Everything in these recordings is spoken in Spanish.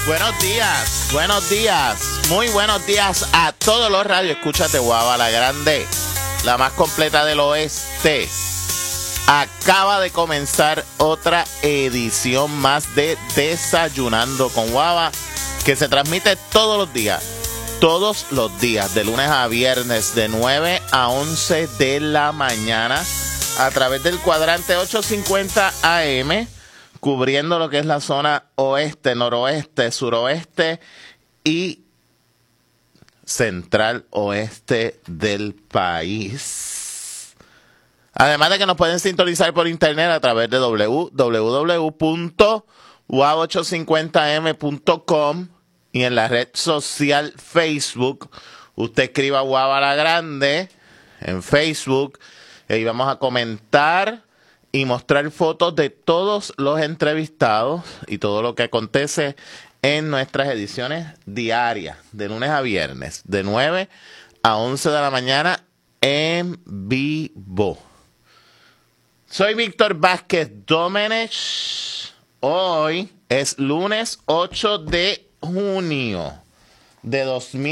Buenos días, muy buenos días a todos los radioescuchas de Guava la Grande, la más completa del oeste. Acaba de comenzar otra edición más de Desayunando con Guava, que se transmite todos los días, de lunes a viernes, de 9 a 11 de la mañana, a través del cuadrante 850 AM, cubriendo lo que es la zona oeste, noroeste, suroeste y central oeste del país. Además de que nos pueden sintonizar por internet a través de www.guava850m.com y en la red social Facebook. Usted escriba Guava la Grande en Facebook y vamos a comentar y mostrar fotos de todos los entrevistados y todo lo que acontece en nuestras ediciones diarias, de lunes a viernes, de 9 a 11 de la mañana en vivo. Soy Víctor Vázquez Domenech. Hoy es lunes 8 de junio de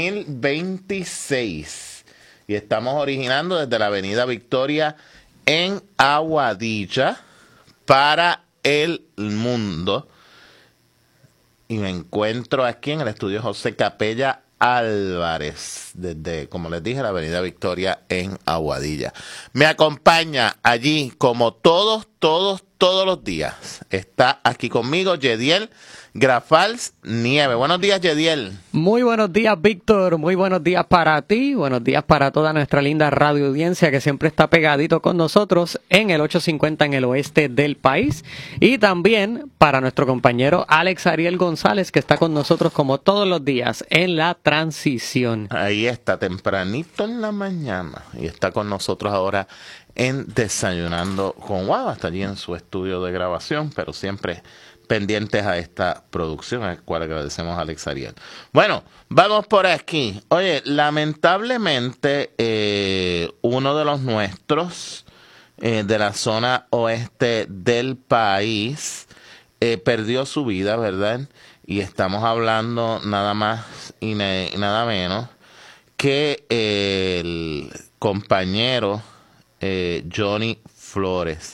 2026 y estamos originando desde la avenida Victoria en Aguadilla para el mundo. Y me encuentro aquí en el estudio José Capella Álvarez, desde, como les dije, la avenida Victoria en Aguadilla. Me acompaña allí, como todos los días, está aquí conmigo Yediel Grafals Nieve. Buenos días, Yediel. Muy buenos días, Víctor. Muy buenos días para ti. Buenos días para toda nuestra linda radio audiencia que siempre está pegadito con nosotros en el 850 en el oeste del país. Y también para nuestro compañero Alex Ariel González, que está con nosotros como todos los días en la transición. Ahí está, tempranito en la mañana. Y está con nosotros ahora en Desayunando con Guava. Está allí en su estudio de grabación, pero siempre pendientes a esta producción, al cual agradecemos a Alex Ariel. Bueno, vamos por aquí. Oye, lamentablemente, uno de los nuestros de la zona oeste del país perdió su vida, ¿verdad? Y estamos hablando nada más y nada menos que el compañero Johnny Flores.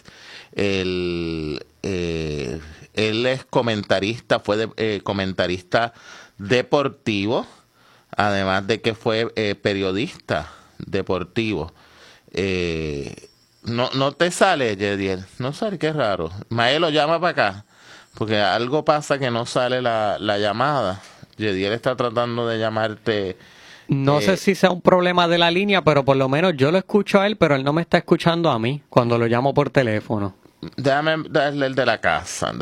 Él es comentarista, fue comentarista deportivo, además de que fue periodista deportivo. No te sale, Yediel, no sale, qué raro. Mael lo llama para acá, porque algo pasa que no sale la llamada. Yediel está tratando de llamarte. No sé si sea un problema de la línea, pero por lo menos yo lo escucho a él, pero él no me está escuchando a mí cuando lo llamo por teléfono. Déjame darle el de la casa.